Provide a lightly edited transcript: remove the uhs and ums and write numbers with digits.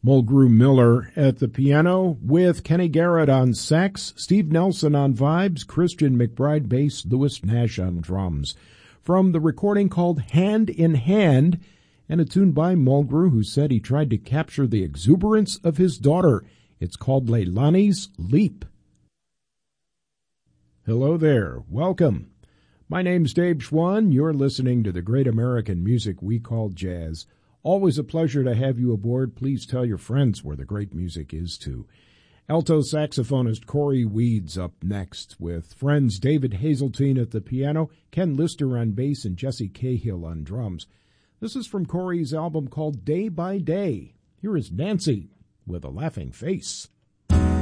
Mulgrew Miller at the piano with Kenny Garrett on sax, Steve Nelson on vibes, Christian McBride bass, Lewis Nash on drums. From the recording called Hand in Hand, and a tune by Mulgrew, who said he tried to capture the exuberance of his daughter. It's called Leilani's Leap. Hello there. Welcome. My name's Dave Schwann. You're listening to the great American music we call jazz. Always a pleasure to have you aboard. Please tell your friends where the great music is, too. Alto saxophonist Corey Weeds up next with friends David Hazeltine at the piano, Ken Lister on bass, and Jesse Cahill on drums. This is from Corey's album called Day by Day. Here is Nancy with a Laughing Face.